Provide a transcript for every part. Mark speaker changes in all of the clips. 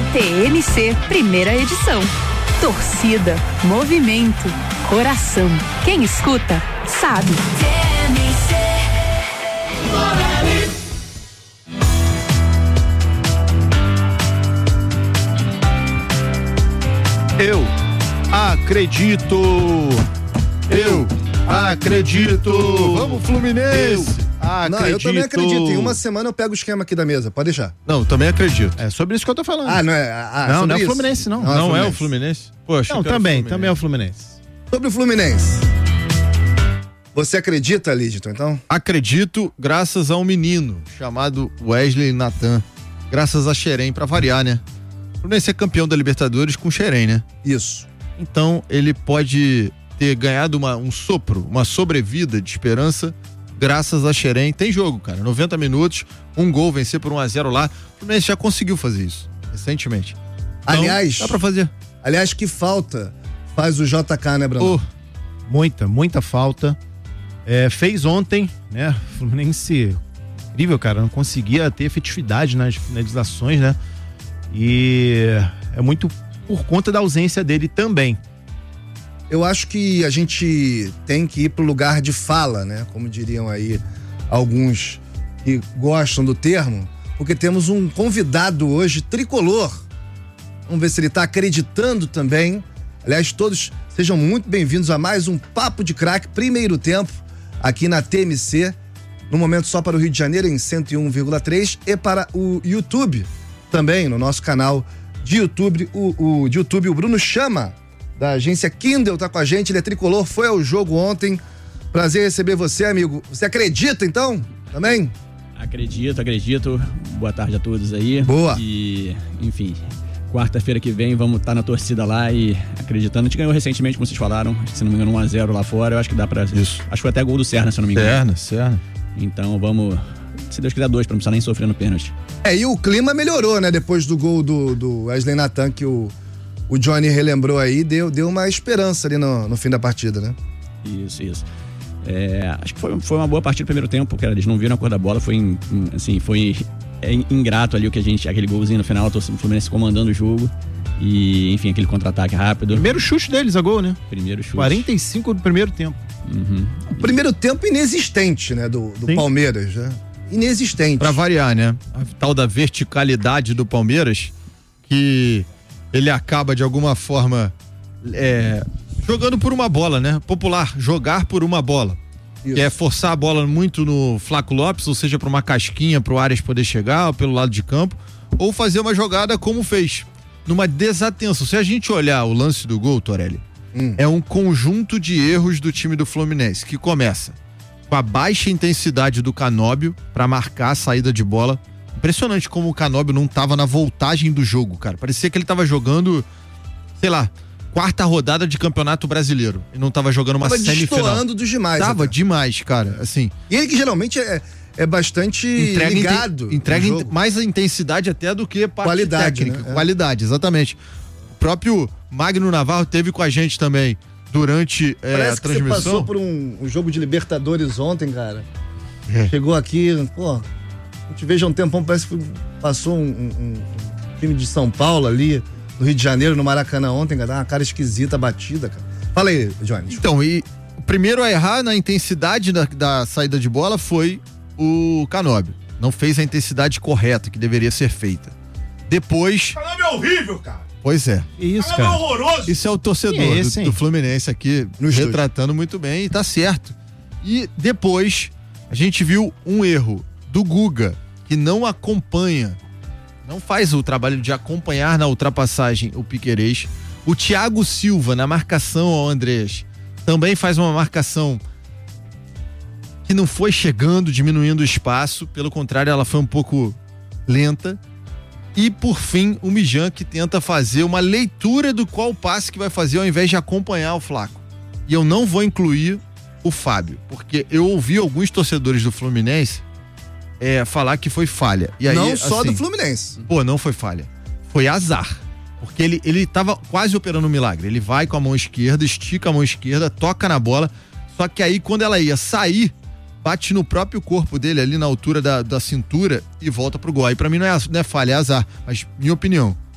Speaker 1: TMC, primeira edição. Torcida, movimento, coração. Quem escuta, sabe. TMC.
Speaker 2: Eu acredito. Vamos, Fluminense.
Speaker 3: Não, eu também acredito. Em uma semana eu pego o esquema aqui da mesa, pode deixar.
Speaker 2: Não, também acredito.
Speaker 4: É sobre isso que eu tô falando.
Speaker 3: Não é?
Speaker 4: Não é o Fluminense, não.
Speaker 2: Não é o Fluminense?
Speaker 4: Poxa, não, também é o Fluminense.
Speaker 3: Sobre o Fluminense. Você acredita, Lígito, então?
Speaker 2: Acredito, graças a um menino chamado Wesley Natan. Graças a Xerém, pra variar, né? O Fluminense é campeão da Libertadores com Xerém, né?
Speaker 3: Isso.
Speaker 2: Então, ele pode ter ganhado um sopro, uma sobrevida de esperança, graças a Xerém. Tem jogo, cara, 90 minutos, um gol, vencer por 1-0 lá. O Fluminense já conseguiu fazer isso, recentemente. Então,
Speaker 3: aliás,
Speaker 2: dá pra fazer.
Speaker 3: Aliás, que falta faz o JK, né, Bruno?
Speaker 4: Muita falta. Fez ontem, né? O Fluminense, incrível, cara, não conseguia ter efetividade nas finalizações, né? E é muito por conta da ausência dele também.
Speaker 3: Eu acho que a gente tem que ir pro lugar de fala, né? Como diriam aí alguns que gostam do termo, porque temos um convidado hoje tricolor. Vamos ver se ele tá acreditando também. Aliás, todos sejam muito bem-vindos a mais um Papo de Craque, primeiro tempo, aqui na TMC, no momento só para o Rio de Janeiro, em 101,3, e para o YouTube, também no nosso canal de YouTube, o Bruno Chama, da agência Kindle, tá com a gente, ele é tricolor, foi ao jogo ontem. Prazer receber você, amigo. Você acredita, então? Também?
Speaker 5: Acredito. Boa tarde a todos aí.
Speaker 3: Boa.
Speaker 5: E, enfim, quarta-feira que vem vamos estar na torcida lá e acreditando. A gente ganhou recentemente, como vocês falaram, se não me engano, 1-0 lá fora. Eu acho que dá pra... Isso. Acho que foi até gol do Serna, se não me engano.
Speaker 2: Serna.
Speaker 5: Então vamos, se Deus quiser, 2, pra não precisar nem sofrer no pênalti.
Speaker 3: E o clima melhorou, né? Depois do gol do Wesley Natan, que o Johnny relembrou aí, deu uma esperança ali no fim da partida, né?
Speaker 5: Isso. Acho que foi uma boa partida no primeiro tempo, porque eles não viram a cor da bola, foi ingrato ali aquele golzinho no final, o Fluminense comandando o jogo e, enfim, aquele contra-ataque rápido.
Speaker 4: Primeiro chute deles a gol, né?
Speaker 5: Primeiro chute.
Speaker 4: 45 do primeiro tempo.
Speaker 5: Uhum.
Speaker 3: O primeiro tempo inexistente, né? Do Palmeiras, né? Inexistente.
Speaker 2: Pra variar, né? A tal da verticalidade do Palmeiras, que ele acaba de alguma forma jogando por uma bola, né? Popular, jogar por uma bola. Isso. Que é forçar a bola muito no Flaco Lopes, ou seja, pra uma casquinha pro Arias poder chegar, ou pelo lado de campo, ou fazer uma jogada como fez, numa desatenção. Se a gente olhar o lance do gol, Torelli, é um conjunto de erros do time do Fluminense, que começa com a baixa intensidade do Canóbio pra marcar a saída de bola. Impressionante como o Canóbio não tava na voltagem do jogo, cara. Parecia que ele tava jogando, sei lá, quarta rodada de Campeonato Brasileiro. E não tava jogando uma semifinal. Tava
Speaker 3: destoando dos demais.
Speaker 2: Tava demais, cara, assim.
Speaker 3: E ele que geralmente é bastante ligado.
Speaker 2: Entrega mais a intensidade até do que a parte
Speaker 3: qualidade,
Speaker 2: técnica.
Speaker 3: Né?
Speaker 2: Qualidade, exatamente. O próprio Magno Navarro teve com a gente também durante a transmissão.
Speaker 3: Você passou por um jogo de Libertadores ontem, cara. Chegou aqui, pô, eu te vejo há um tempão, parece que passou um time de São Paulo ali, no Rio de Janeiro, no Maracanã ontem, cara, uma cara esquisita, batida, cara. Fala aí, Johnny.
Speaker 2: Então, e o primeiro a errar na intensidade da saída de bola foi o Canóbio. Não fez a intensidade correta que deveria ser feita. Depois...
Speaker 6: Canóbio é horrível, cara.
Speaker 2: Pois é.
Speaker 4: Isso, cara.
Speaker 6: É horroroso.
Speaker 2: Isso é o torcedor do Fluminense aqui, retratando muito bem, e tá certo. E depois, a gente viu um erro do Guga, que não acompanha, não faz o trabalho de acompanhar na ultrapassagem o Piquerez. O Thiago Silva, na marcação ao Andrés, também faz uma marcação que não foi chegando, diminuindo o espaço, pelo contrário, ela foi um pouco lenta. E, por fim, o Mijan, que tenta fazer uma leitura do qual passe que vai fazer ao invés de acompanhar o Flaco. E eu não vou incluir o Fábio, porque eu ouvi alguns torcedores do Fluminense falar que foi falha. E aí,
Speaker 3: não só
Speaker 2: assim,
Speaker 3: do Fluminense.
Speaker 2: Pô, não foi falha. Foi azar. Porque ele tava quase operando um milagre. Ele vai com a mão esquerda, estica a mão esquerda, toca na bola. Só que aí, quando ela ia sair, bate no próprio corpo dele, ali na altura da cintura, e volta pro gol. Aí pra mim não é falha, é azar. Mas, minha opinião.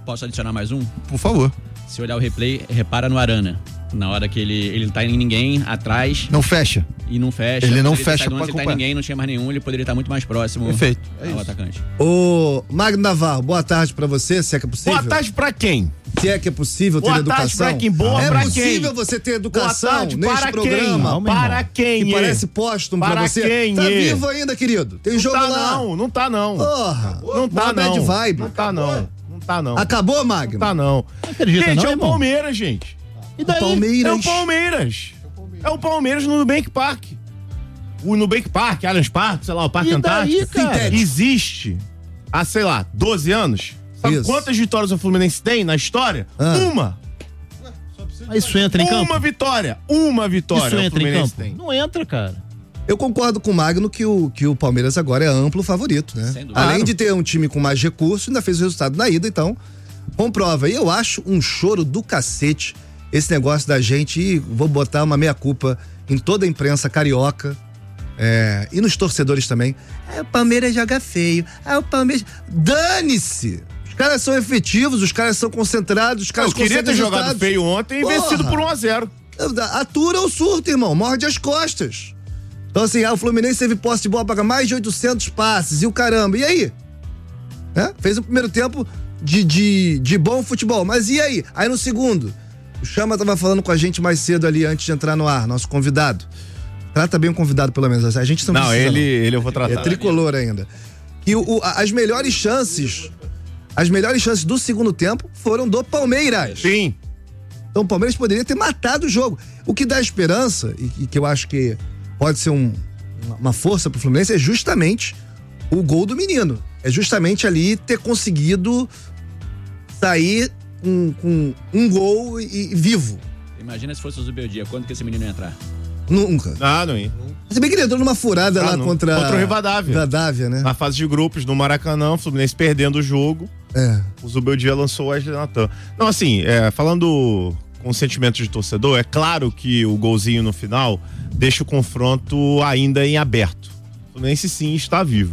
Speaker 5: Posso adicionar mais um?
Speaker 2: Por favor.
Speaker 5: Se olhar o replay, repara no Arana. Na hora que ele tá em ninguém atrás.
Speaker 2: Não fecha.
Speaker 5: E não fecha.
Speaker 2: Ele não
Speaker 5: Poderia
Speaker 2: fecha
Speaker 5: ter
Speaker 2: pra
Speaker 5: saído antes, ele tá em
Speaker 2: acompanhar.
Speaker 5: ninguém, não tinha mais nenhum, ele poderia estar muito mais próximo.
Speaker 2: Perfeito.
Speaker 5: Ao atacante.
Speaker 3: Ô, Magno Navarro, boa tarde pra você, se é que é possível.
Speaker 7: Boa tarde pra quem?
Speaker 3: Se é que é possível ter
Speaker 7: Boa tarde
Speaker 3: educação.
Speaker 7: pra quem? Boa
Speaker 3: é
Speaker 7: pra
Speaker 3: possível
Speaker 7: quem?
Speaker 3: você ter
Speaker 7: Boa
Speaker 3: educação
Speaker 7: tarde
Speaker 3: neste
Speaker 7: para
Speaker 3: programa?
Speaker 7: quem? Para quem?
Speaker 3: Que parece póstumo pra
Speaker 7: Para
Speaker 3: você.
Speaker 7: quem?
Speaker 3: Tá vivo ainda, querido? Tem jogo lá.
Speaker 7: Não tá não.
Speaker 3: Porra.
Speaker 7: Não tá não.
Speaker 3: Bad vibe.
Speaker 7: Não tá não. Não tá não.
Speaker 3: Acabou, Magno?
Speaker 7: Não tá não.
Speaker 4: acredita
Speaker 7: Gente,
Speaker 4: não,
Speaker 7: é o
Speaker 4: irmão?
Speaker 7: Palmeiras, gente.
Speaker 4: E daí?
Speaker 3: Palmeiras.
Speaker 7: É o Palmeiras. É o Palmeiras no Nubank Park. O Nubank Park, Allianz Parque, sei lá, o Parque
Speaker 4: E daí,
Speaker 7: Antártico.
Speaker 4: cara?
Speaker 7: Existe há, sei lá, 12 anos. Sabe
Speaker 3: Isso.
Speaker 7: quantas vitórias o Fluminense tem na história? Uma.
Speaker 4: Mas isso entra em campo?
Speaker 7: Uma vitória. Uma vitória.
Speaker 4: Isso
Speaker 7: o
Speaker 4: entra em
Speaker 7: Fluminense
Speaker 4: campo?
Speaker 7: tem.
Speaker 4: Não entra, cara.
Speaker 3: Eu concordo com o Magno que o Palmeiras agora é amplo favorito, né?
Speaker 5: Sem dúvida.
Speaker 3: Além de ter um time com mais recursos, ainda fez o resultado na ida, então comprova. E eu acho um choro do cacete esse negócio da gente, e vou botar uma meia-culpa em toda a imprensa carioca, e nos torcedores também. O Palmeiras joga feio. O Palmeiras... Dane-se! Os caras são efetivos, os caras são concentrados, os caras
Speaker 7: Eu queria ter
Speaker 3: conseguem
Speaker 7: jogado
Speaker 3: resultados.
Speaker 7: feio ontem e
Speaker 3: Porra.
Speaker 7: vencido por 1-0.
Speaker 3: Atura o surto, irmão. Morde as costas. Então, assim, o Fluminense teve posse de bola para mais de 800 passes. E o caramba. E aí? Fez o primeiro tempo de bom futebol. Mas e aí? Aí no segundo, o Chama tava falando com a gente mais cedo ali, antes de entrar no ar, nosso convidado. Trata bem o convidado, pelo menos. A gente não
Speaker 7: Não,
Speaker 3: precisa,
Speaker 7: ele eu vou tratar.
Speaker 3: É tricolor ainda. Que as melhores chances do segundo tempo foram do Palmeiras.
Speaker 7: Sim.
Speaker 3: Então o Palmeiras poderia ter matado o jogo. O que dá esperança, e que eu acho que pode ser uma força pro Fluminense, é justamente o gol do menino. É justamente ali ter conseguido sair com um gol e vivo.
Speaker 5: Imagina se fosse o Zubeldia, quando que esse menino ia entrar?
Speaker 3: Nunca.
Speaker 7: Não ia.
Speaker 3: Se bem que ele entrou numa furada lá
Speaker 7: não.
Speaker 3: contra
Speaker 7: Contra o Rivadavia.
Speaker 3: Rivadavia, né?
Speaker 7: Na fase de grupos, no Maracanã, o Fluminense perdendo o jogo. O Zubeldia lançou o Wesley Natan. Não, assim, falando com sentimento de torcedor, é claro que o golzinho no final deixa o confronto ainda em aberto. O Fluminense sim está vivo.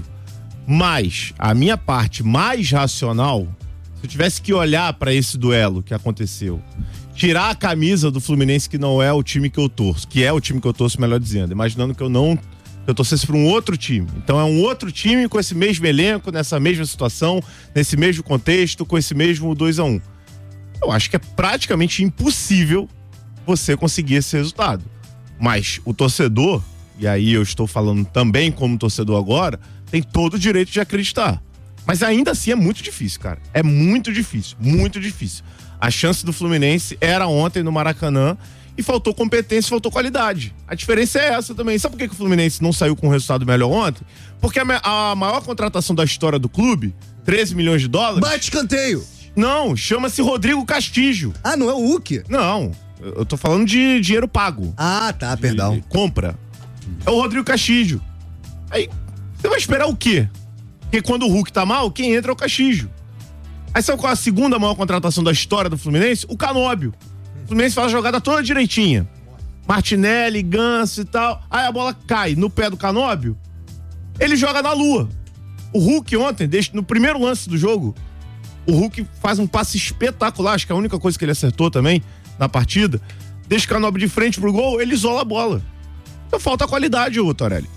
Speaker 7: Mas a minha parte mais racional, se eu tivesse que olhar para esse duelo que aconteceu, tirar a camisa do Fluminense, que não é o time que eu torço, que é o time que eu torço, melhor dizendo, imaginando que eu torcesse para um outro time. Então é um outro time com esse mesmo elenco, nessa mesma situação, nesse mesmo contexto, com esse mesmo 2-1. Eu acho que é praticamente impossível você conseguir esse resultado. Mas o torcedor, e aí eu estou falando também como torcedor agora, tem todo o direito de acreditar. Mas ainda assim é muito difícil, cara. É muito difícil, muito difícil. A chance do Fluminense era ontem no Maracanã e faltou competência, faltou qualidade. A diferença é essa também. Sabe por que o Fluminense não saiu com um resultado melhor ontem? Porque a maior contratação da história do clube, 13 milhões de dólares...
Speaker 3: Bate escanteio.
Speaker 7: Não, chama-se Rodrigo Castillo.
Speaker 3: Não é o Hulk?
Speaker 7: Não, eu tô falando de dinheiro pago.
Speaker 3: Tá, perdão.
Speaker 7: De compra. É o Rodrigo Castillo. Aí, você vai esperar o quê? Porque quando o Hulk tá mal, quem entra é o Castillo. Aí sabe qual é a segunda maior contratação da história do Fluminense? O Canóbio. O Fluminense faz a jogada toda direitinha. Martinelli, Ganso e tal. Aí a bola cai no pé do Canóbio. Ele joga na lua. O Hulk ontem, no primeiro lance do jogo, o Hulk faz um passe espetacular. Acho que é a única coisa que ele acertou também na partida. Deixa o Canóbio de frente pro gol, ele isola a bola. Então falta qualidade, ô Torelli.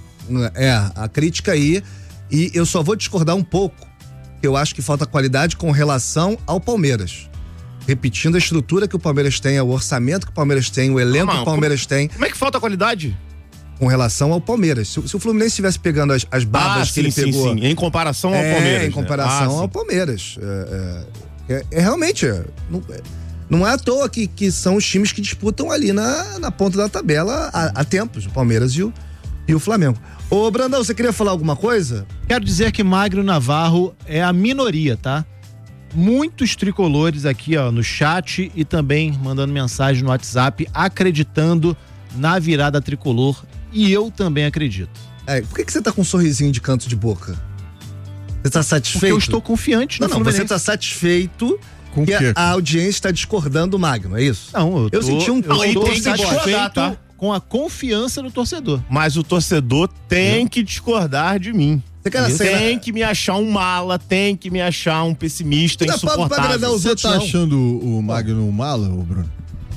Speaker 3: A crítica aí, e eu só vou discordar um pouco, que eu acho que falta qualidade com relação ao Palmeiras. Repetindo a estrutura que o Palmeiras tem, o orçamento que o Palmeiras tem, o elenco que o Palmeiras tem.
Speaker 7: Como é que falta qualidade?
Speaker 3: Com relação ao Palmeiras. Se o Fluminense estivesse pegando as babas que ele pegou...
Speaker 7: Sim. Em comparação ao Palmeiras.
Speaker 3: Em comparação ao Palmeiras. Realmente... Não é à toa que são os times que disputam ali na ponta da tabela há tempos, o Palmeiras e o Flamengo. Ô, Brandão, você queria falar alguma coisa?
Speaker 4: Quero dizer que Magno Navarro é a minoria, tá? Muitos tricolores aqui, ó, no chat e também mandando mensagem no WhatsApp, acreditando na virada tricolor, e eu também acredito.
Speaker 3: Por que você tá com um sorrisinho de canto de boca? Você tá satisfeito?
Speaker 4: Porque eu estou confiante no Fluminense.
Speaker 3: Você tá satisfeito
Speaker 2: com
Speaker 3: que
Speaker 2: quê?
Speaker 3: a audiência está discordando do Magno, é isso?
Speaker 4: Não,
Speaker 3: eu senti um tom
Speaker 4: satisfeito,
Speaker 7: tá?
Speaker 4: com a confiança no torcedor.
Speaker 7: Mas o torcedor tem que discordar de mim. Tem que me achar um mala, tem que me achar um pessimista insuportável.
Speaker 2: Você tá achando o Magno um mala, Bruno?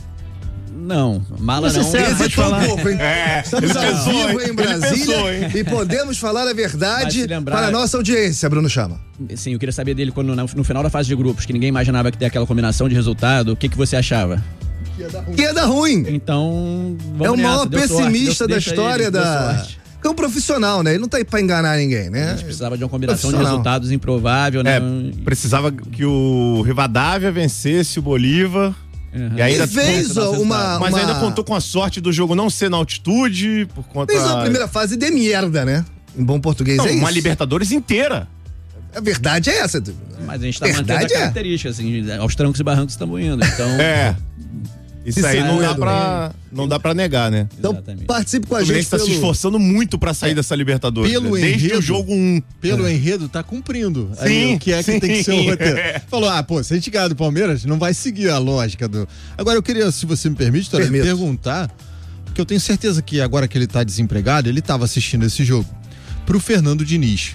Speaker 5: Não, mala não.
Speaker 3: Pode falar.
Speaker 7: Estamos
Speaker 3: ao vivo em Brasília e podemos falar a verdade para a nossa audiência, Bruno Chama.
Speaker 5: Sim, eu queria saber dele quando no final da fase de grupos, que ninguém imaginava que ter aquela combinação de resultado, o que você achava?
Speaker 3: Que ia dar ruim.
Speaker 5: Então, vamos
Speaker 3: é o maior
Speaker 5: nessa,
Speaker 3: pessimista da história É um profissional, né? Ele não tá aí pra enganar ninguém, né?
Speaker 5: A gente precisava de uma combinação de resultados improvável, né?
Speaker 7: Precisava que o Rivadavia vencesse o Bolívar. E ainda
Speaker 3: fez
Speaker 7: mas ainda contou com a sorte do jogo não ser na altitude, por conta...
Speaker 3: Fez uma primeira fase de merda, né? Em bom português é isso.
Speaker 7: Uma Libertadores inteira.
Speaker 3: A verdade é essa.
Speaker 5: Mas a gente tá mantendo a característica, assim, aos trancos e barrancos estamos indo, então...
Speaker 7: Isso aí não dá pra negar, né?
Speaker 3: Então, participe com a gente.
Speaker 7: O Fluminense tá se esforçando muito pra sair dessa Libertadores. Desde o jogo 1.
Speaker 2: Pelo enredo, tá cumprindo. Sim, o que é que tem que ser o roteiro. Falou, se a gente ganhar do Palmeiras, não vai seguir a lógica do... Agora, eu queria, se você me permite, perguntar, porque eu tenho certeza que agora que ele tá desempregado, ele tava assistindo esse jogo, pro Fernando Diniz.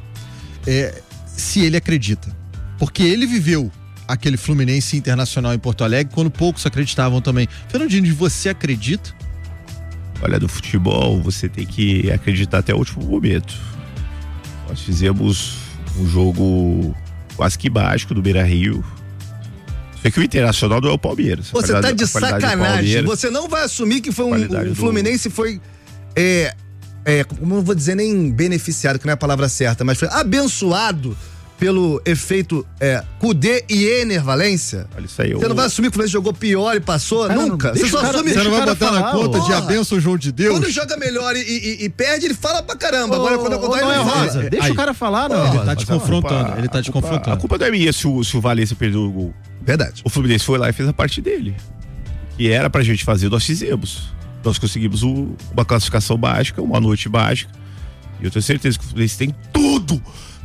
Speaker 2: Se ele acredita. Porque ele viveu aquele Fluminense Internacional em Porto Alegre, quando poucos acreditavam também. Fernandinho, você acredita?
Speaker 7: Olha, do futebol, você tem que acreditar até o último momento. Nós fizemos um jogo quase que básico do Beira-Rio. Só que o Internacional não é o Palmeiras.
Speaker 3: Você tá de sacanagem. Você não vai assumir que foi o Fluminense foi... como não vou dizer nem beneficiado, que não é a palavra certa, mas foi abençoado pelo efeito Kudê e Ener Valência.
Speaker 7: Olha isso aí.
Speaker 3: Você não vai assumir que o Fluminense jogou pior e passou? Nunca.
Speaker 2: Você só assume. Você não vai botar na conta de abençoa o jogo de Deus?
Speaker 3: Quando joga melhor e perde, ele fala pra caramba. Agora quando acontece, ele não fala.
Speaker 4: Deixa o cara falar, não.
Speaker 2: Ele tá te confrontando. Ele tá te confrontando.
Speaker 7: A culpa não é minha se o Valência perdeu o gol.
Speaker 3: Verdade.
Speaker 7: O Fluminense foi lá e fez a parte dele. Que era pra gente fazer, nós fizemos. Nós conseguimos uma classificação básica, uma noite básica. E eu tenho certeza que o Fluminense tem tudo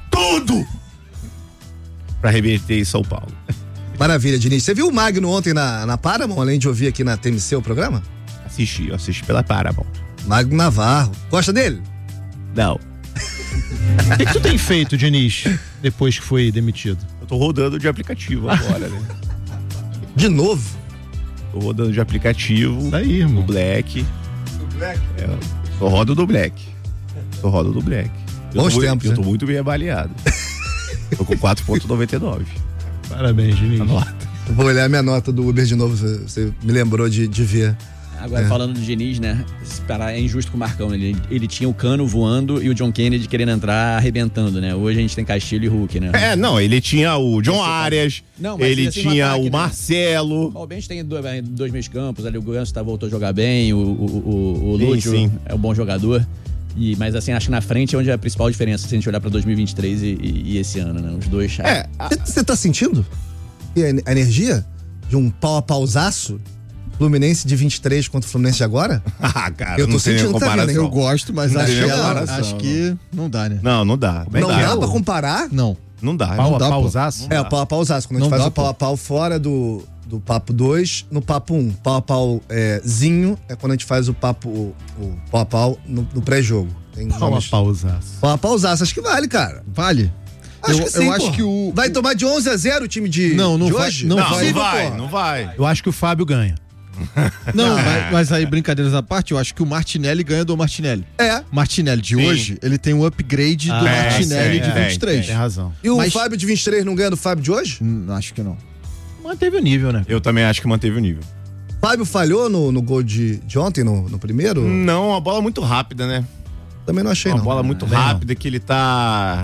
Speaker 7: pra reverter em São Paulo.
Speaker 3: Maravilha, Diniz. Você viu o Magno ontem na Paramount, além de ouvir aqui na TMC o programa?
Speaker 7: Eu assisti pela Paramount.
Speaker 3: Magno Navarro. Gosta dele?
Speaker 7: Não.
Speaker 4: O que tu tem feito, Diniz, depois que foi demitido?
Speaker 7: Eu tô rodando de aplicativo agora, né?
Speaker 3: De novo?
Speaker 7: Tô rodando de aplicativo.
Speaker 4: Isso aí, irmão.
Speaker 7: Do Black.
Speaker 3: Do Black?
Speaker 7: Só rodo do Black.
Speaker 3: Bons tempos,
Speaker 7: eu tô muito bem avaliado. Tô com 4,99.
Speaker 4: Parabéns, Diniz.
Speaker 3: Vou olhar minha nota do Uber de novo, você me lembrou de ver.
Speaker 5: Agora, falando do Diniz, né? É injusto com o Marcão. Ele tinha o Cano voando e o John Kennedy querendo entrar, arrebentando, né? Hoje a gente tem Castilho e Hulk, né?
Speaker 7: Ele tinha o John Arias, ele tinha o Marcelo.
Speaker 5: O Bench tem dois meios campos, ali o Ganso voltou a jogar bem, o Lúcio é um bom jogador. Mas assim, acho que na frente é onde é a principal diferença, se a gente olhar pra 2023 e esse ano, né? Os dois.
Speaker 3: Você tá sentindo a energia de um pau-a-pausaço? Fluminense de 23 contra o Fluminense de agora?
Speaker 7: Cara,
Speaker 3: eu tô sentindo
Speaker 2: também. Eu gosto, mas acho que não dá, né?
Speaker 7: Não dá.
Speaker 3: Não dá pra comparar?
Speaker 2: Não
Speaker 7: dá.
Speaker 4: Pau-a-pausaço?
Speaker 3: O pau-a-pausaço. Quando a gente faz o pau-a-pau fora do papo 2, no papo 1. Pau-a-pauzinho é quando a gente faz o pau-a-pau no pré-jogo.
Speaker 4: Pau-a-pausaço.
Speaker 3: Pau-a-pausaço, acho que vale, cara.
Speaker 2: Vale? Eu acho que o...
Speaker 3: Vai tomar de 11-0 o time de hoje?
Speaker 7: Não vai.
Speaker 4: Eu acho que o Fábio ganha.
Speaker 2: Não, mas aí, brincadeiras à parte, eu acho que o Martinelli ganha do Martinelli. Martinelli de hoje, ele tem um upgrade do Martinelli de 23.
Speaker 4: Tem razão.
Speaker 3: E o Fábio de 23 não ganha do Fábio de hoje?
Speaker 2: Acho que não.
Speaker 4: Manteve o nível, né?
Speaker 7: Eu também acho que manteve o nível.
Speaker 3: Fábio falhou no gol de ontem, no primeiro?
Speaker 7: Não, uma bola muito rápida, né?
Speaker 3: Também não achei,
Speaker 7: uma bola muito rápida que ele tá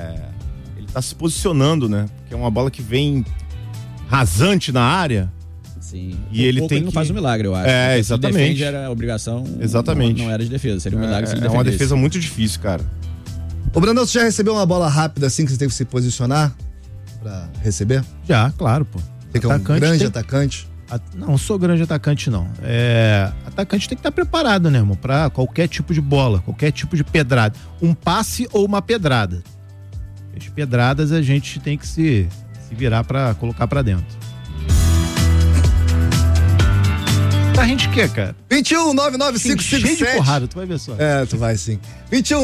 Speaker 7: se posicionando, né? Porque é uma bola que vem rasante na área.
Speaker 5: Sim.
Speaker 7: E ele tem
Speaker 5: não faz um milagre, eu acho.
Speaker 7: Exatamente.
Speaker 5: Se defende, era obrigação.
Speaker 7: Exatamente.
Speaker 5: Não era de defesa, seria um milagre se ele defendesse.
Speaker 7: É uma defesa muito difícil, cara.
Speaker 3: Ô, Brandão, você já recebeu uma bola rápida assim que você teve que se posicionar pra receber?
Speaker 4: Já, claro, pô.
Speaker 3: Você que é um grande atacante?
Speaker 4: Não sou grande atacante, não. Atacante tem que estar preparado, né, irmão? Pra qualquer tipo de bola, qualquer tipo de pedrada. Um passe ou uma pedrada. As pedradas a gente tem que se virar pra colocar pra dentro. Tá, a gente quer, cara.
Speaker 3: 21 99557.
Speaker 4: Cheio de porrada, tu vai ver só.
Speaker 3: Tu vai sim. 21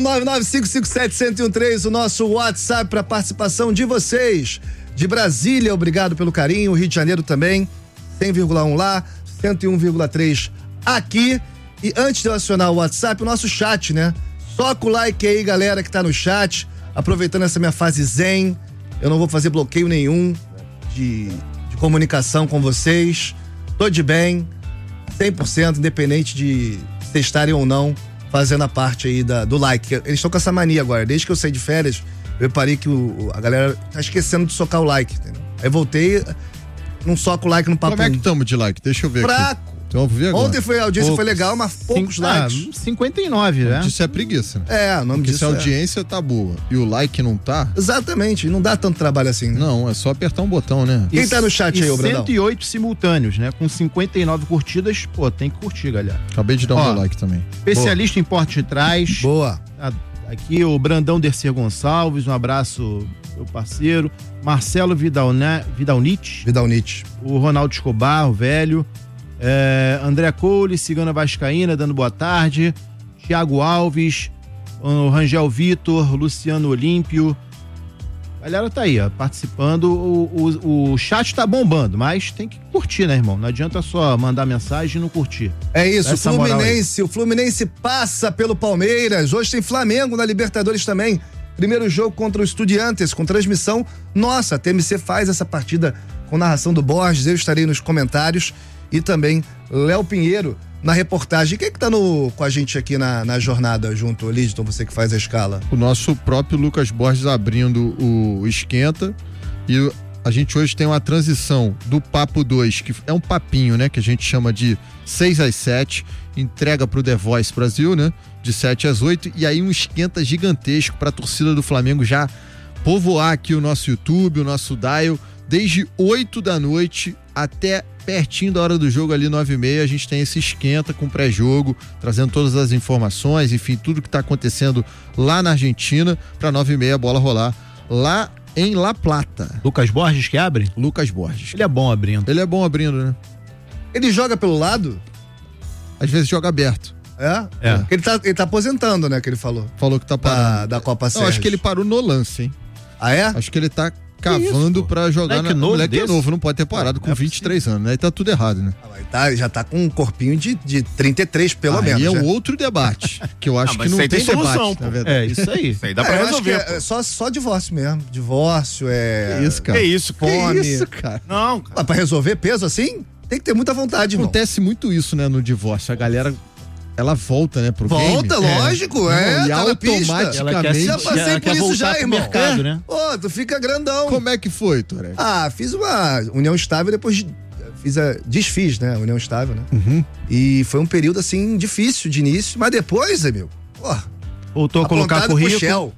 Speaker 3: 99557-1013, o nosso WhatsApp para participação de vocês. De Brasília, obrigado pelo carinho. Rio de Janeiro também, 100,1 lá, 101,3 aqui. E antes de eu acionar o WhatsApp, o nosso chat, né? Soca o like aí, galera que tá no chat. Aproveitando essa minha fase zen, eu não vou fazer bloqueio nenhum de comunicação com vocês. Tô de bem, 100%, independente de vocês estarem ou não fazendo a parte aí do like. Eles estão com essa mania agora. Desde que eu saí de férias, eu reparei que a galera tá esquecendo de socar o like, entendeu? Aí voltei, não soco o like no papo.
Speaker 2: Como é que estamos de like? Deixa eu ver aqui.
Speaker 3: Fraco.
Speaker 2: Então, vamos ver agora.
Speaker 3: Ontem a audiência foi legal, mas poucos likes.
Speaker 4: 59, né?
Speaker 2: Isso é preguiça, né?
Speaker 3: O nome
Speaker 2: Porque
Speaker 3: disso
Speaker 2: se a audiência tá boa e o like não tá...
Speaker 3: Exatamente, não dá tanto trabalho assim. Né?
Speaker 2: Não, é só apertar um botão, né?
Speaker 3: Quem tá no chat aí, ô Brandão?
Speaker 4: 108 simultâneos, né? Com 59 curtidas, pô, tem que curtir, galera.
Speaker 2: Acabei de dar um like também.
Speaker 4: Especialista em porte de trás.
Speaker 3: Boa.
Speaker 4: Aqui o Dercer Gonçalves, um abraço, meu parceiro. Marcelo Vidalnich. O Ronaldo Escobar, o velho. André Cole, Cigana Vascaína, dando boa tarde. Thiago Alves, o Rangel Vitor, Luciano Olímpio. A galera tá aí, ó, participando. O chat tá bombando, mas tem que curtir, né, irmão? Não adianta só mandar mensagem e não curtir.
Speaker 3: É isso, o Fluminense passa pelo Palmeiras. Hoje tem Flamengo na Libertadores também. Primeiro jogo contra o Estudiantes, com transmissão nossa. A TMC faz essa partida com narração do Borges. Eu estarei nos comentários. E também Léo Pinheiro na reportagem. Quem é que tá com a gente aqui na jornada junto, Lidton, você que faz a escala?
Speaker 2: O nosso próprio Lucas Borges abrindo o Esquenta. E a gente hoje tem uma transição do Papo 2, que é um papinho, né? Que a gente chama de 6 às 7, entrega pro The Voice Brasil, né? De 7 às 8. E aí um esquenta gigantesco pra torcida do Flamengo já povoar aqui o nosso YouTube, o nosso dial. Desde 8 da noite até pertinho da hora do jogo, ali 9h30, a gente tem esse esquenta com pré-jogo, trazendo todas as informações, enfim, tudo que tá acontecendo lá na Argentina, pra 9h30 a bola rolar lá em La Plata.
Speaker 4: Lucas Borges que abre?
Speaker 2: Lucas Borges.
Speaker 4: Ele é bom abrindo.
Speaker 2: Né?
Speaker 3: Ele joga pelo lado?
Speaker 2: Às vezes joga aberto.
Speaker 3: É? Ele tá aposentando, né, que ele falou.
Speaker 2: Falou que tá parando.
Speaker 3: Da Copa Sérgio.
Speaker 2: Acho que ele parou no lance, hein?
Speaker 3: Ah, é?
Speaker 2: Acho que ele tá cavando pra jogar na... Moleque é novo, não pode ter parado com 23 anos, né? E tá tudo errado, né?
Speaker 3: Já tá com um corpinho de 33, pelo menos.
Speaker 2: Aí é
Speaker 3: né?
Speaker 2: um outro debate, que eu acho que não tem
Speaker 7: solução,
Speaker 2: debate, na verdade.
Speaker 4: Isso aí.
Speaker 7: Isso aí dá pra resolver.
Speaker 3: É só divórcio mesmo. Divórcio,
Speaker 2: Que isso, cara?
Speaker 7: Que isso,
Speaker 3: fome.
Speaker 2: Que isso, cara?
Speaker 7: Não, cara.
Speaker 3: Pra resolver peso assim, tem que ter muita vontade, irmão.
Speaker 2: Acontece muito isso, né, no divórcio. A galera... Ela volta, né, pro game.
Speaker 3: Volta, lógico,
Speaker 2: E
Speaker 3: tá
Speaker 2: automaticamente...
Speaker 3: Já passei por isso já, irmão.
Speaker 4: Mercado, né?
Speaker 3: Tu fica grandão.
Speaker 2: Como é que foi, Torek?
Speaker 3: Fiz uma união estável, depois desfiz, né, união estável, né?
Speaker 2: Uhum.
Speaker 3: E foi um período, assim, difícil de início, mas depois, amigo,
Speaker 4: voltou a colocar currículo.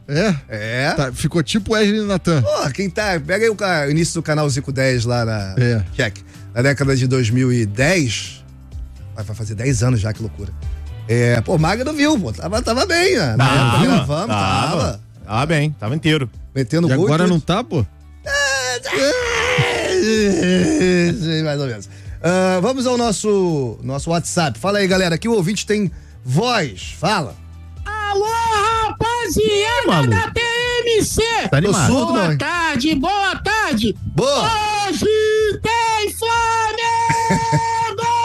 Speaker 2: Ficou tipo Wesley Natan.
Speaker 3: Quem tá... Pega aí o início do canal Zico 10 lá na... Check. Na década de 2010... Vai fazer 10 anos já, que loucura. Maga não viu, pô. Tava bem, né?
Speaker 7: Tava bem, tava inteiro.
Speaker 3: Metendo
Speaker 2: gol. E agora
Speaker 3: tudo.
Speaker 2: não tá, pô?
Speaker 3: Mais ou menos. Vamos ao nosso WhatsApp. Fala aí, galera. Aqui o ouvinte tem voz. Fala.
Speaker 8: Alô, rapaziada da TMC.
Speaker 4: Tá animado.
Speaker 8: Boa tarde.
Speaker 3: Boa.
Speaker 8: Hoje tem Flamengo!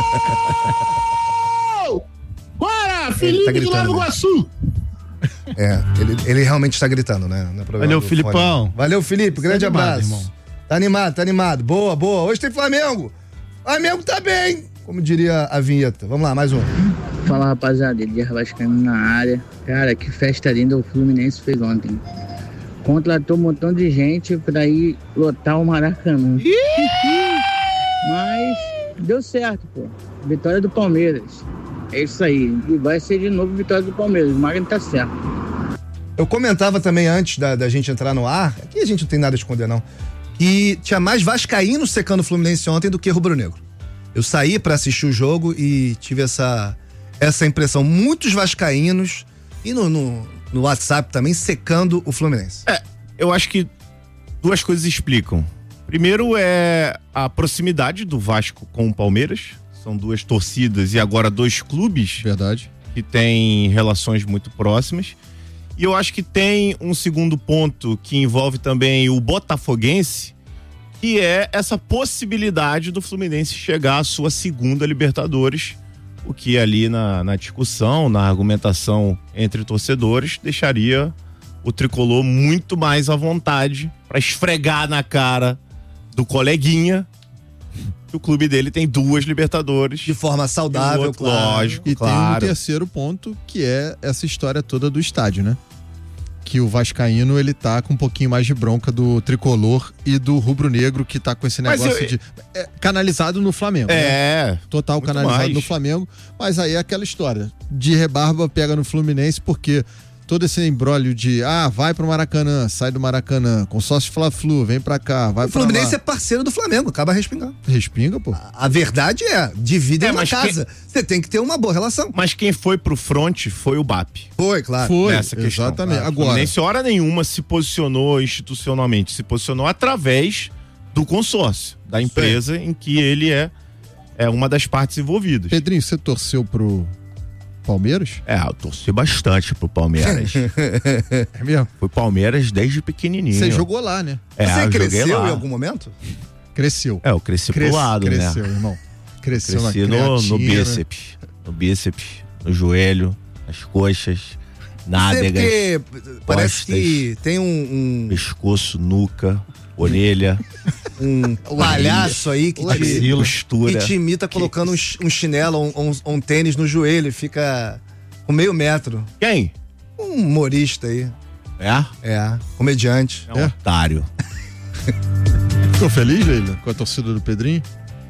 Speaker 8: Bora, Felipe de Nova Iguaçu.
Speaker 3: Ele realmente está gritando, né?
Speaker 4: Valeu, Filipão.
Speaker 3: Valeu, Felipe. Grande abraço.
Speaker 4: Irmão.
Speaker 3: Tá animado. Boa. Hoje tem Flamengo. Flamengo tá bem, como diria a vinheta. Vamos lá, mais um.
Speaker 9: Fala, rapaziada. Elias Vascaíno na área. Cara, que festa linda o Fluminense fez ontem. Contratou um montão de gente pra ir lotar o Maracanã. Mas deu certo, pô. Vitória do Palmeiras. É isso aí. E vai ser de novo vitória do Palmeiras. O Magno tá certo.
Speaker 3: Eu comentava também antes da gente entrar no ar, aqui a gente não tem nada a esconder não, que tinha mais vascaíno secando o Fluminense ontem do que rubro-negro. Eu saí pra assistir o jogo e tive essa impressão. Muitos vascaínos e no WhatsApp também secando o Fluminense.
Speaker 7: Eu acho que duas coisas explicam. Primeiro é a proximidade do Vasco com o Palmeiras. São duas torcidas e agora dois clubes.
Speaker 2: Verdade.
Speaker 7: Que têm relações muito próximas. E eu acho que tem um segundo ponto que envolve também o botafoguense, que é essa possibilidade do Fluminense chegar à sua segunda Libertadores, o que ali na discussão, na argumentação entre torcedores, deixaria o tricolor muito mais à vontade para esfregar na cara do coleguinha que o clube dele tem 2 Libertadores.
Speaker 3: De forma saudável,
Speaker 7: outro, claro. Lógico,
Speaker 2: e
Speaker 7: claro.
Speaker 2: tem um terceiro ponto, que é essa história toda do estádio, né? Que o vascaíno, ele tá com um pouquinho mais de bronca do tricolor e do rubro-negro, que tá com esse negócio de... canalizado no Flamengo, né? Total canalizado
Speaker 7: mais
Speaker 2: no Flamengo, mas aí é aquela história, de rebarba pega no Fluminense, porque todo esse embrólio de, vai pro Maracanã, sai do Maracanã, consórcio Fla-Flu, vem pra cá, vai pra lá.
Speaker 3: O Fluminense é parceiro do Flamengo, acaba respingando.
Speaker 2: Respinga, pô.
Speaker 3: A verdade dividem uma casa. Você tem que ter uma boa relação.
Speaker 7: Mas quem foi pro front foi o BAP.
Speaker 3: Foi, claro.
Speaker 2: Foi,
Speaker 7: nessa questão.
Speaker 2: Exatamente. Agora,
Speaker 7: o Fluminense, hora nenhuma, se posicionou institucionalmente, se posicionou através do consórcio, da empresa em que ele é uma das partes envolvidas.
Speaker 2: Pedrinho, você torceu pro Palmeiras?
Speaker 7: Eu torci bastante pro Palmeiras.
Speaker 2: É mesmo?
Speaker 7: Foi Palmeiras desde pequenininho.
Speaker 2: Você jogou lá, né?
Speaker 3: Você cresceu em algum momento?
Speaker 2: Cresceu.
Speaker 7: Eu cresci pro lado,
Speaker 2: cresceu,
Speaker 7: né?
Speaker 2: Irmão. Cresceu
Speaker 7: cresci no bíceps. No bíceps, no joelho, nas coxas, nádegas,
Speaker 3: parece que tem um
Speaker 7: pescoço, nuca, orelha.
Speaker 3: Um palhaço aí que te imita colocando um chinelo, um tênis no joelho e fica com meio metro.
Speaker 7: Quem?
Speaker 3: Um humorista aí. Comediante.
Speaker 7: É um otário.
Speaker 2: Ficou feliz, Leila, com a torcida do Pedrinho?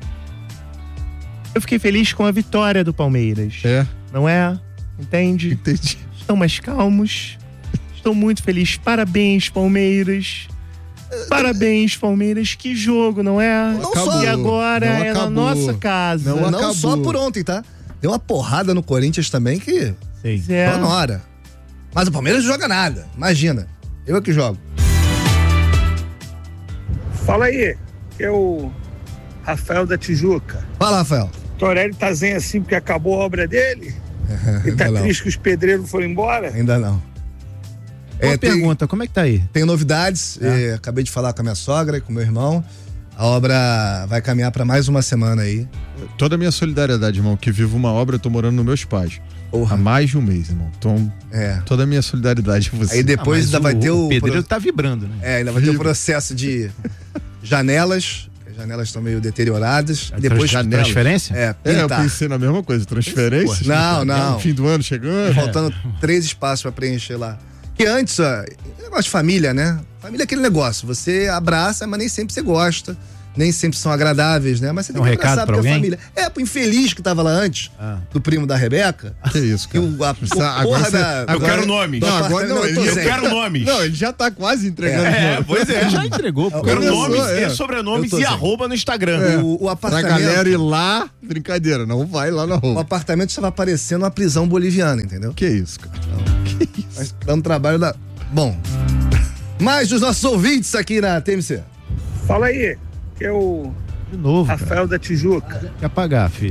Speaker 10: Eu fiquei feliz com a vitória do Palmeiras. Não é? Entende?
Speaker 2: Entendi.
Speaker 10: Estão mais calmos. Estou muito feliz. Parabéns, Palmeiras. Parabéns, Palmeiras. Que jogo, não é?
Speaker 3: Não
Speaker 10: e agora é na nossa casa.
Speaker 3: Não só por ontem, tá? Deu uma porrada no Corinthians também que... Só na hora. Mas o Palmeiras não joga nada. Imagina. Eu é que jogo.
Speaker 8: Fala aí. É o Rafael da Tijuca.
Speaker 3: Fala, Rafael.
Speaker 8: Torelli tá zen assim porque acabou a obra dele? Ele tá triste que os pedreiros foram embora?
Speaker 3: Ainda não.
Speaker 4: Uma pergunta, como é que tá aí?
Speaker 3: Tem novidades, acabei de falar com a minha sogra e com o meu irmão. A obra vai caminhar para mais uma semana aí.
Speaker 2: Toda a minha solidariedade, irmão, que vivo uma obra, eu tô morando nos meus pais. Há mais de um mês, irmão. Então, toda a minha solidariedade a você.
Speaker 3: Aí depois ainda vai ter
Speaker 4: o pedreiro tá vibrando, né?
Speaker 3: Ainda vai ter o processo de janelas. As janelas estão meio deterioradas. Depois
Speaker 2: transferência? Eu pensei na mesma coisa, transferência.
Speaker 3: Não.
Speaker 2: Fim do ano chegando.
Speaker 3: Faltando 3 espaços para preencher lá. Que antes, negócio de família, né? Família é aquele negócio, você abraça, mas nem sempre você gosta, nem sempre são agradáveis, né? Mas você tem que abraçar porque é família. Pro infeliz que tava lá antes, do primo da Rebeca.
Speaker 2: Que isso, cara?
Speaker 7: Eu quero nomes.
Speaker 2: Não, agora não,
Speaker 7: eu quero nomes.
Speaker 2: Não, ele já tá quase entregando.
Speaker 7: Pois é.
Speaker 4: Já entregou, pô.
Speaker 7: Eu quero nomes e sobrenomes e arroba no Instagram.
Speaker 3: O apartamento...
Speaker 2: Pra galera ir lá, brincadeira, não vai lá na rua.
Speaker 3: O apartamento estava parecendo uma prisão boliviana, entendeu?
Speaker 2: Que isso, cara?
Speaker 3: Que isso? Mas dá um trabalho da... Bom, mais dos nossos ouvintes aqui na TMC.
Speaker 8: Fala aí, que é o Rafael da Tijuca.
Speaker 4: Quer pagar, filho?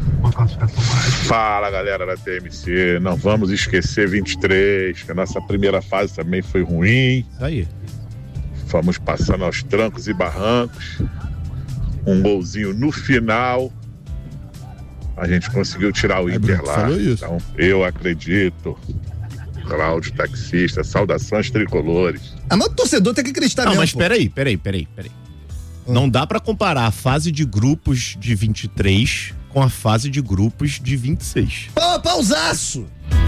Speaker 6: Fala, galera da TMC. Não vamos esquecer 23, que a nossa primeira fase também foi ruim.
Speaker 4: Isso aí.
Speaker 6: Fomos passando aos trancos e barrancos. Um golzinho no final. A gente conseguiu tirar o Inter lá. Então, eu acredito. Cláudio, taxista, saudações tricolores.
Speaker 3: Mas o torcedor tem que acreditar mesmo.
Speaker 7: Não, mas peraí. Não dá pra comparar a fase de grupos de 23 com a fase de grupos de 26.
Speaker 3: Pausaço!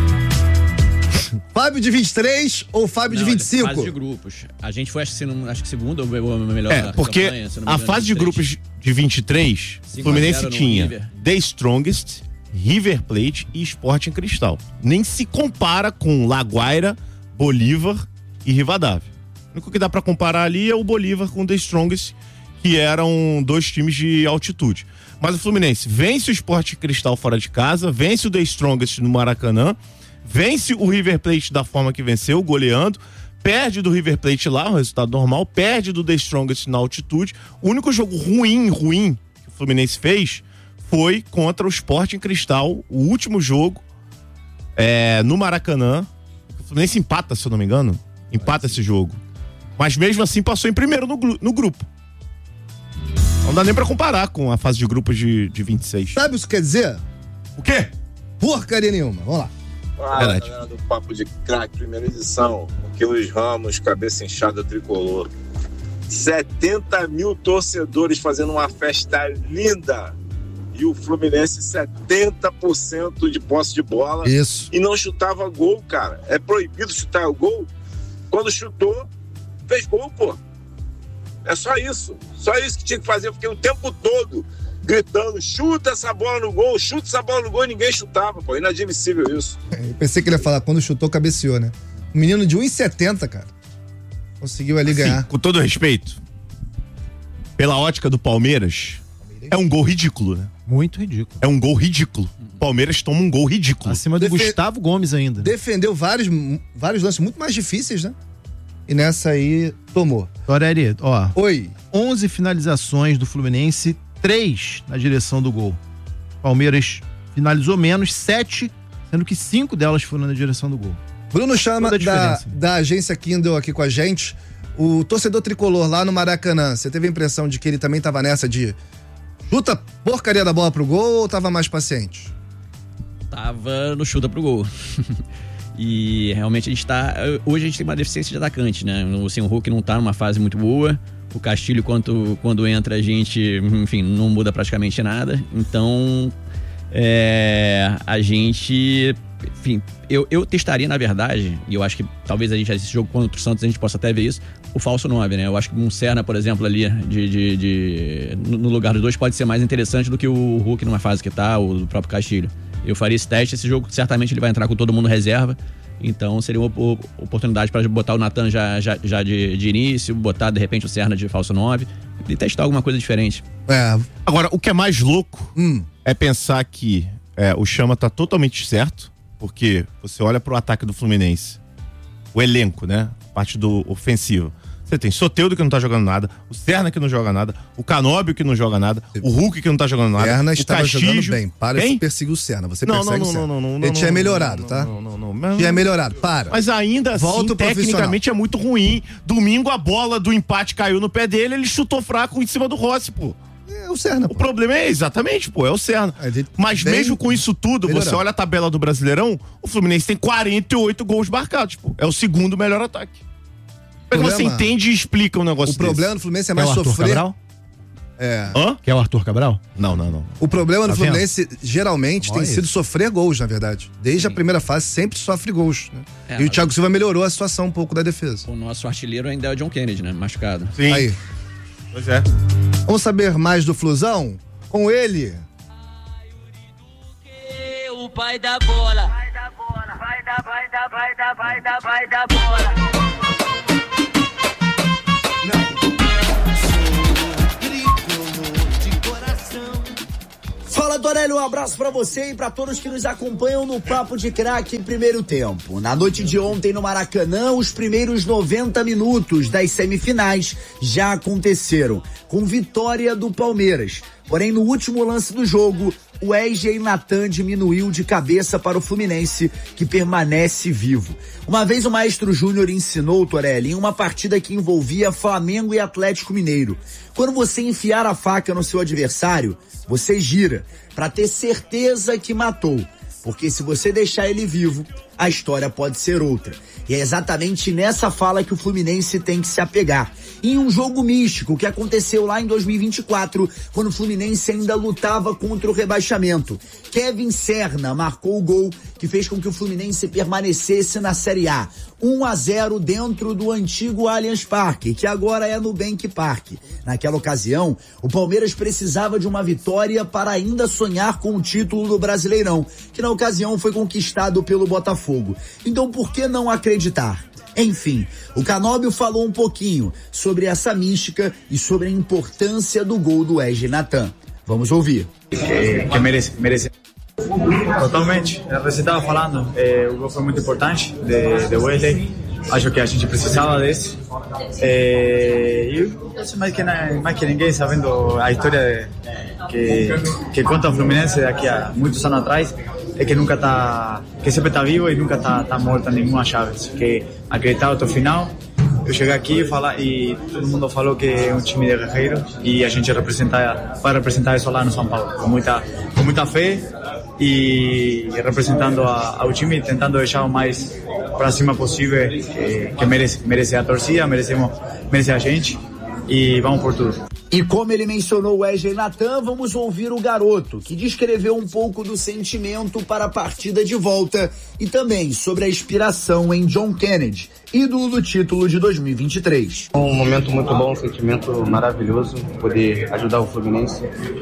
Speaker 3: Fábio de 23 ou Fábio de 25?
Speaker 5: Fase de grupos. A gente foi, acho que segundo ou melhor.
Speaker 7: Porque a fase de grupos de 23, o Fluminense tinha The Strongest, River Plate e Sporting Cristal. Nem se compara com Laguaira, Bolívar e Rivadavia. O único que dá pra comparar ali é o Bolívar com o The Strongest, que eram 2 times de altitude. Mas o Fluminense vence o Sporting Cristal fora de casa, vence o The Strongest no Maracanã, vence o River Plate da forma que venceu, goleando, perde do River Plate lá, o resultado normal, perde do The Strongest na altitude. O único jogo ruim que o Fluminense fez foi contra o Sporting Cristal, o último jogo no Maracanã. O Fluminense empata, se eu não me engano. Empata esse jogo. Mas mesmo assim passou em primeiro no grupo. Não dá nem pra comparar com a fase de grupos de 26.
Speaker 3: Sabe o que quer dizer?
Speaker 7: O quê?
Speaker 3: Porcaria nenhuma. Vamos lá.
Speaker 11: Fala, galera do Papo de Craque, primeira edição. Aquiles Ramos, cabeça inchada tricolor. 70 mil torcedores fazendo uma festa linda. E o Fluminense 70% de posse de bola.
Speaker 3: Isso.
Speaker 11: E não chutava gol, cara. É proibido chutar o gol. Quando chutou, fez gol, pô. É só isso. Só isso que tinha que fazer. Eu fiquei o tempo todo gritando, chuta essa bola no gol, chuta essa bola no gol, e ninguém chutava, pô. Inadmissível isso.
Speaker 3: Eu pensei que ele ia falar, quando chutou, cabeceou, né? Um menino de 1,70, cara. Conseguiu ali ganhar.
Speaker 7: Com todo respeito, pela ótica do Palmeiras, é um gol ridículo, né?
Speaker 4: Muito ridículo.
Speaker 7: É um gol ridículo. Palmeiras toma um gol ridículo.
Speaker 4: Acima do Gustavo Gomes ainda.
Speaker 3: Defendeu vários lances muito mais difíceis, né? E nessa aí, tomou.
Speaker 4: Toreri, ó.
Speaker 3: Oi.
Speaker 4: 11 finalizações do Fluminense, 3 na direção do gol. Palmeiras finalizou menos, 7, sendo que 5 delas foram na direção do gol.
Speaker 3: Bruno Chama, da agência Kindle aqui com a gente. O torcedor tricolor lá no Maracanã, você teve a impressão de que ele também tava nessa de chuta porcaria da bola pro gol ou tava mais paciente?
Speaker 5: Tava no chuta pro gol. E realmente hoje a gente tem uma deficiência de atacante, né? O Hulk não tá numa fase muito boa. O Castilho, quando entra, a gente, enfim, não muda praticamente nada. Então, a gente, enfim, eu testaria, na verdade, e eu acho que talvez a gente, esse jogo contra o Santos, a gente possa até ver isso, o falso 9, né? Eu acho que um Serna, por exemplo, ali, no lugar dos dois, pode ser mais interessante do que o Hulk numa fase que tá, ou o próprio Castilho. Eu faria esse teste, esse jogo certamente ele vai entrar com todo mundo reserva, então seria uma oportunidade para botar o Natan já de início, botar de repente o Serna de falso 9 e testar alguma coisa diferente.
Speaker 7: Agora, o que é mais louco é pensar que o Chama tá totalmente certo, porque você olha pro ataque do Fluminense, o elenco, né? Parte do ofensivo. Você tem Soteldo que não tá jogando nada, o Serna que não joga nada, o Canóbio que não joga nada, o Hulk que não tá jogando nada.
Speaker 3: Serna
Speaker 7: o
Speaker 3: estava
Speaker 7: Castilho...
Speaker 3: jogando bem. Para de perseguir o Serna. Você persegue o Serna. Ele tinha melhorado, tá? Tinha melhorado. Para.
Speaker 7: Mas ainda assim, tecnicamente é muito ruim. Domingo a bola do empate caiu no pé dele, ele chutou fraco em cima do Rossi, pô.
Speaker 3: É o Serna,
Speaker 7: pô. O problema é exatamente, pô, é o Serna. Mas mesmo com isso tudo, você olha a tabela do Brasileirão, o Fluminense tem 48 gols marcados, pô. É o segundo melhor ataque. Como você entende e explica um negócio desse?
Speaker 3: O problema do Fluminense é mais sofrer.
Speaker 4: Cabral? Quer o Arthur Cabral?
Speaker 7: Não.
Speaker 3: O problema do Fluminense geralmente tem sido sofrer gols, na verdade. Desde a primeira fase sempre sofre gols, né? E o Thiago Silva melhorou a situação um pouco da defesa.
Speaker 5: O nosso artilheiro ainda é o John Kennedy, né? Machucado.
Speaker 7: Sim.
Speaker 3: Aí.
Speaker 7: Pois é.
Speaker 3: Vamos saber mais do Flusão? Com ele.
Speaker 12: O pai da bola. Vai da bola. Fala, Torelli, um abraço pra você e pra todos que nos acompanham no Papo de Craque em primeiro tempo. Na noite de ontem no Maracanã, os primeiros 90 minutos das semifinais já aconteceram, com vitória do Palmeiras. Porém, no último lance do jogo, o Wesley Natan diminuiu de cabeça para o Fluminense, que permanece vivo. Uma vez o Maestro Júnior ensinou, Torelli, em uma partida que envolvia Flamengo e Atlético Mineiro. Quando você enfiar a faca no seu adversário, você gira, para ter certeza que matou. Porque se você deixar ele vivo, a história pode ser outra. E é exatamente nessa fala que o Fluminense tem que se apegar. Em um jogo místico que aconteceu lá em 2024, quando o Fluminense ainda lutava contra o rebaixamento. Kevin Serna marcou o gol que fez com que o Fluminense permanecesse na Série A. 1-0 dentro do antigo Allianz Parque, que agora é Nubank Parque. Naquela ocasião, o Palmeiras precisava de uma vitória para ainda sonhar com o título do Brasileirão, que na ocasião foi conquistado pelo Botafogo. Então por que não acreditar? Enfim, o Canóbio falou um pouquinho sobre essa mística e sobre a importância do gol do Wesley Natan. Vamos ouvir.
Speaker 13: Que merece. Totalmente. Você estava falando, o gol foi muito importante de Wesley. Acho que a gente precisava desse. E acho mais que ninguém, sabendo a história que conta o Fluminense daqui a muitos anos atrás, é que nunca tá, que sempre tá vivo e nunca tá morta nenhuma chave. Que acreditar até o final. Eu cheguei aqui e todo mundo falou que é um time de guerreiro e a gente vai representar isso lá no São Paulo com muita fé e representando ao time, tentando deixar o mais para cima possível, que merece a torcida, merece a gente e vamos por tudo.
Speaker 12: E como ele mencionou o Wesley Nathan, vamos ouvir o garoto, que descreveu um pouco do sentimento para a partida de volta e também sobre a inspiração em John Kennedy, ídolo do título de 2023.
Speaker 14: Um momento muito bom, um sentimento maravilhoso, poder ajudar o Fluminense.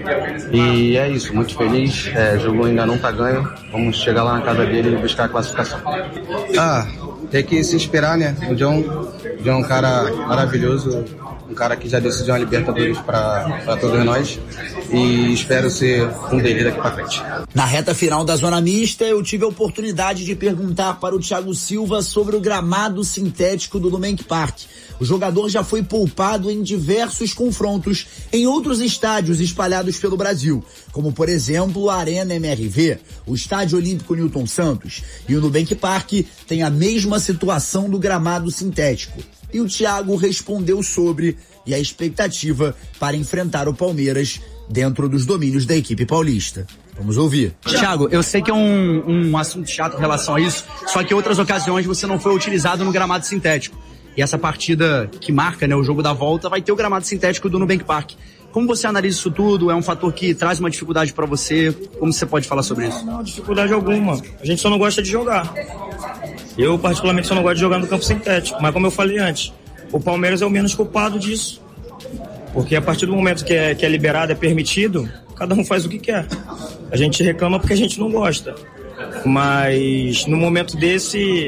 Speaker 14: E é isso, muito feliz. O jogo ainda não tá ganho. Vamos chegar lá na casa dele e buscar a classificação. Tem que se inspirar, né? O John é um cara maravilhoso, um cara que já decidiu uma Libertadores para todos nós e espero ser um deles daqui para frente.
Speaker 12: Na reta final da zona mista, eu tive a oportunidade de perguntar para o Thiago Silva sobre o gramado sintético do Nubank Park. O jogador já foi poupado em diversos confrontos em outros estádios espalhados pelo Brasil, como por exemplo a Arena MRV, o Estádio Olímpico Newton Santos, e o Nubank Park tem a mesma situação do gramado sintético. E o Thiago respondeu sobre e a expectativa para enfrentar o Palmeiras dentro dos domínios da equipe paulista. Vamos ouvir.
Speaker 15: Thiago, eu sei que é um assunto chato em relação a isso, só que em outras ocasiões você não foi utilizado no gramado sintético. E essa partida que marca, né, o jogo da volta vai ter o gramado sintético do Nubank Park. Como você analisa isso tudo? É um fator que traz uma dificuldade para você? Como você pode falar sobre isso?
Speaker 16: Não, dificuldade alguma. A gente só não gosta de jogar. Eu, particularmente, só não gosto de jogar no campo sintético. Mas como eu falei antes, o Palmeiras é o menos culpado disso. Porque a partir do momento que é liberado, é permitido, cada um faz o que quer. A gente reclama porque a gente não gosta. Mas no momento desse,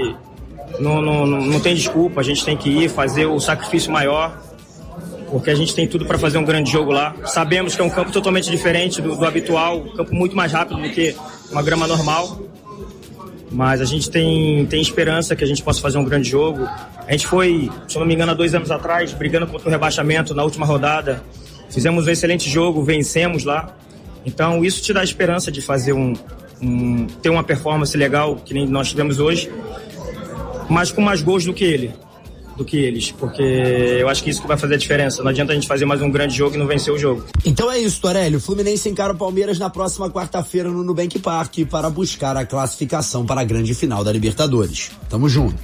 Speaker 16: não tem desculpa. A gente tem que ir fazer o sacrifício maior. Porque a gente tem tudo para fazer um grande jogo lá. Sabemos que é um campo totalmente diferente do habitual, um campo muito mais rápido do que uma grama normal. Mas a gente tem esperança que a gente possa fazer um grande jogo. A gente foi, se eu não me engano, há 2 anos atrás, brigando contra o rebaixamento na última rodada. Fizemos um excelente jogo, vencemos lá. Então isso te dá esperança de fazer ter uma performance legal, que nem nós tivemos hoje, mas com mais gols do que eles, porque eu acho que isso que vai fazer a diferença. Não adianta a gente fazer mais um grande jogo e não vencer o jogo.
Speaker 12: Então é isso, Torelli. O Fluminense encara o Palmeiras na próxima quarta-feira no Nubank Park para buscar a classificação para a grande final da Libertadores. Tamo junto.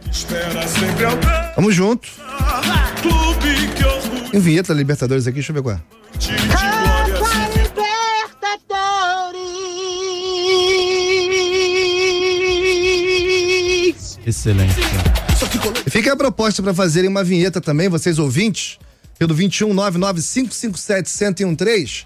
Speaker 3: Tamo junto. Tem vinheta da Libertadores aqui, deixa eu ver qual é.
Speaker 4: Excelente.
Speaker 3: Fica a proposta para fazerem uma vinheta também, vocês ouvintes, pelo 2199557113,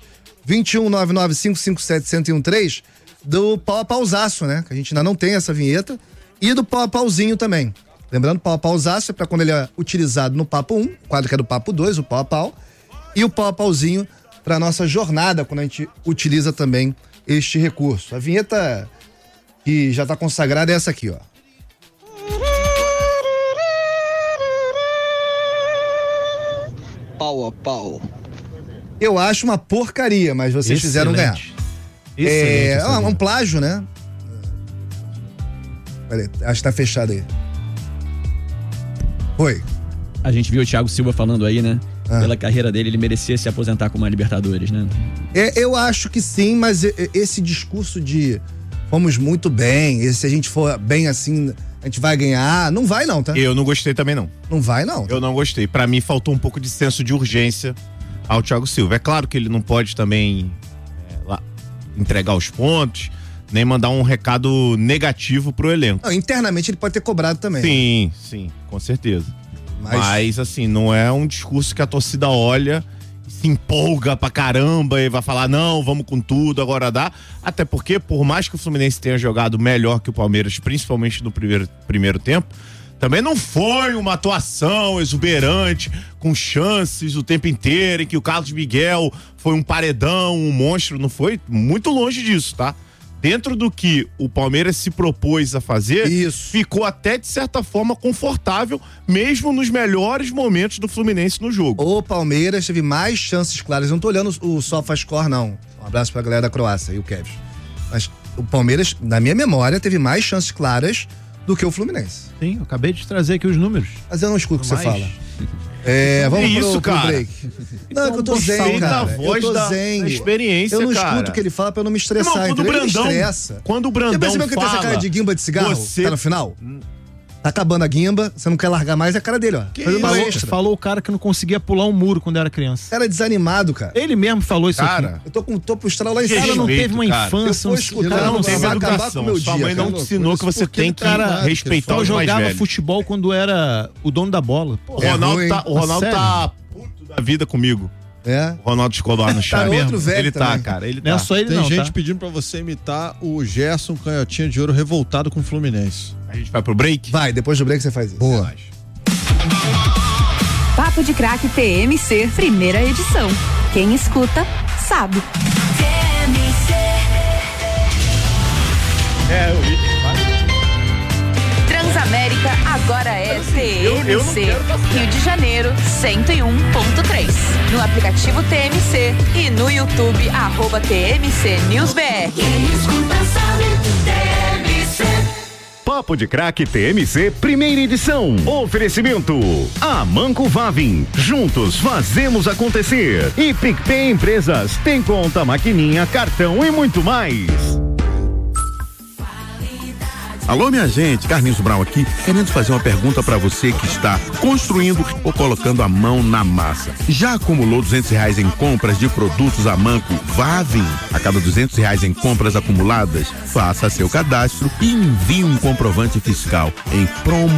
Speaker 3: 2199557113, do pau a pausaço, né? Que a gente ainda não tem essa vinheta, e do pau a pauzinho também. Lembrando, pau a pausaço é para quando ele é utilizado no papo 1, quadro que é do papo 2, o pau a pau, e o pau a pauzinho para nossa jornada, quando a gente utiliza também este recurso. A vinheta que já tá consagrada é essa aqui, ó.
Speaker 17: Pau a pau.
Speaker 3: Eu acho uma porcaria, mas vocês fizeram ganhar. É um plágio, né? Peraí, acho que tá fechado aí. Oi.
Speaker 5: A gente viu o Thiago Silva falando aí, né? Pela carreira dele, ele merecia se aposentar como uma Libertadores, né?
Speaker 3: Eu acho que sim, mas esse discurso de fomos muito bem, se a gente for bem assim, a gente vai ganhar, não vai não, tá?
Speaker 7: Eu não gostei também não.
Speaker 3: Não vai não.
Speaker 7: Eu não gostei. Pra mim faltou um pouco de senso de urgência ao Thiago Silva. É claro que ele não pode também entregar os pontos, nem mandar um recado negativo pro elenco.
Speaker 3: Não, internamente ele pode ter cobrado também.
Speaker 7: Sim, com certeza. Mas assim, não é um discurso que a torcida olha, se empolga pra caramba e vai falar, não, vamos com tudo, agora dá. Até porque, por mais que o Fluminense tenha jogado melhor que o Palmeiras, principalmente no primeiro tempo, também não foi uma atuação exuberante, com chances o tempo inteiro, em que o Carlos Miguel foi um paredão, um monstro, não foi muito longe disso, tá? dentro do que o Palmeiras se propôs a fazer, ficou até de certa forma confortável, mesmo nos melhores momentos do Fluminense no jogo.
Speaker 3: O Palmeiras teve mais chances claras. Eu não tô olhando o SofaScore, não. Um abraço pra galera da Croácia e o Kevin. Mas o Palmeiras, na minha memória, teve mais chances claras do que o Fluminense.
Speaker 4: Sim, eu acabei de trazer aqui os números.
Speaker 3: Mas eu não escuto o que você fala. Vamos pro break. Não, que eu tô zen, cara. Eu tô zen.
Speaker 7: Da experiência,
Speaker 3: eu não
Speaker 7: cara.
Speaker 3: escuto o que ele fala pra eu não me estressar.
Speaker 7: Quando o Brandão
Speaker 3: Você percebeu que ele tem essa cara de guimba de cigarro? Tá no final? Tá acabando a guimba, você não quer largar mais, é a cara dele, ó.
Speaker 4: Falou o cara que não conseguia pular um muro quando era criança.
Speaker 3: Cara desanimado, cara.
Speaker 4: Ele mesmo falou isso aqui.
Speaker 3: Eu tô com o topo estral lá em cima.
Speaker 4: O cara não teve uma infância,
Speaker 3: não vai acabar com o meu dia.
Speaker 7: Sua mãe não te ensinou que você tem que respeitar os mais velhos.
Speaker 4: Jogava futebol quando era o dono da bola.
Speaker 7: O Ronaldo tá puto da vida comigo. O Ronaldo Escobar no chá mesmo.
Speaker 3: Ele
Speaker 7: tá, cara. Ele
Speaker 2: não
Speaker 7: tá.
Speaker 2: é só ele. Tem gente pedindo pra você imitar o Gerson Canhotinha de Ouro revoltado com o Fluminense.
Speaker 7: A gente vai pro break?
Speaker 3: Vai, depois do break você faz isso.
Speaker 2: Boa.
Speaker 1: Papo de Craque TMC, primeira edição. Quem escuta, sabe. Transamérica agora é TMC. Rio de Janeiro, 101.3. No aplicativo TMC e no YouTube, @TMC News BR.
Speaker 17: Quem escuta sabe, TMC.
Speaker 18: Papo de Craque TMC, primeira edição. Oferecimento: Amanco Vavin. Juntos fazemos acontecer. E PicPay Empresas. Tem conta, maquininha, cartão e muito mais.
Speaker 19: Alô, minha gente, Carlinhos Brau aqui, querendo fazer uma pergunta para você que está construindo ou colocando a mão na massa. Já acumulou R$200 em compras de produtos Amanco Vavin? A cada R$200 em compras acumuladas, faça seu cadastro e envie um comprovante fiscal em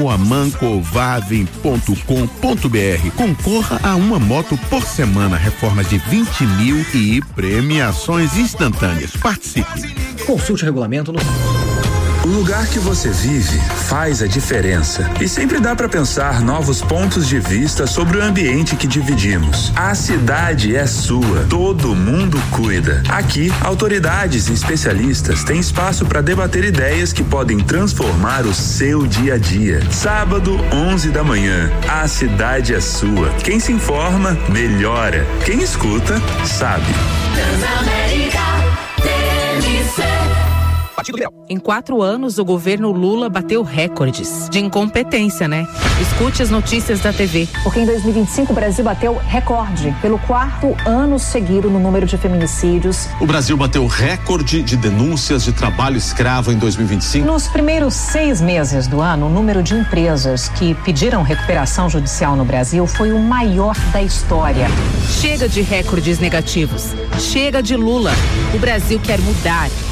Speaker 19: promoamancovavin.com.br. Concorra a uma moto por semana, reformas de 20 mil e premiações instantâneas. Participe.
Speaker 20: Consulte o regulamento no...
Speaker 21: O lugar que você vive faz a diferença e sempre dá para pensar novos pontos de vista sobre o ambiente que dividimos. A cidade é sua, todo mundo cuida. Aqui, autoridades e especialistas têm espaço para debater ideias que podem transformar o seu dia a dia. Sábado, 11 da manhã, a cidade é sua. Quem se informa, melhora. Quem escuta, sabe.
Speaker 17: Transamérica, TMC.
Speaker 22: Em 4 anos, o governo Lula bateu recordes de incompetência, né? Escute as notícias da TV.
Speaker 23: Porque em 2025 o Brasil bateu recorde pelo 4º ano seguido no número de feminicídios.
Speaker 24: O Brasil bateu recorde de denúncias de trabalho escravo em 2025.
Speaker 23: Nos primeiros 6 meses do ano, o número de empresas que pediram recuperação judicial no Brasil foi o maior da história.
Speaker 22: Chega de recordes negativos. Chega de Lula. O Brasil quer mudar.